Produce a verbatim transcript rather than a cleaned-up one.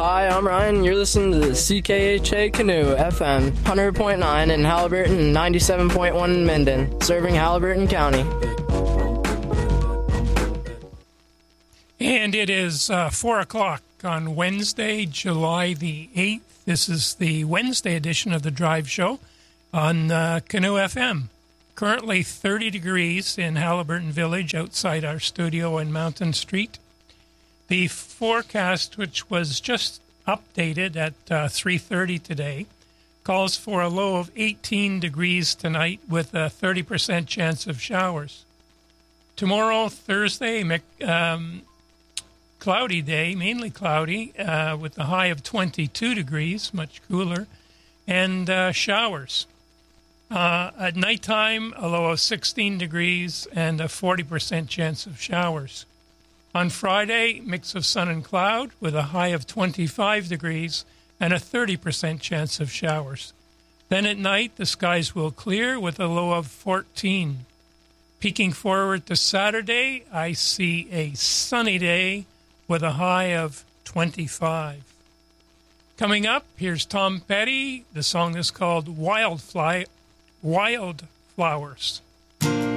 Hi, I'm Ryan. You're listening to the C K H A Canoe F M one hundred point nine in Halliburton and ninety-seven point one in Minden, serving Halliburton County. And it is uh, four o'clock on Wednesday, July the eighth. This is the Wednesday edition of the Drive Show on uh, Canoe F M. Currently thirty degrees in Halliburton Village outside our studio on Mountain Street. The forecast, which was just updated at uh, three thirty today, calls for a low of eighteen degrees tonight with a thirty percent chance of showers. Tomorrow, Thursday, um, cloudy day, mainly cloudy, uh, with a high of twenty-two degrees, much cooler, and uh, showers. Uh, at nighttime, a low of sixteen degrees and a forty percent chance of showers. On Friday, mix of sun and cloud with a high of twenty-five degrees and a thirty percent chance of showers. Then at night, the skies will clear with a low of fourteen. Peeking forward to Saturday, I see a sunny day with a high of twenty-five. Coming up, here's Tom Petty. The song is called Wildfly, Wildflowers.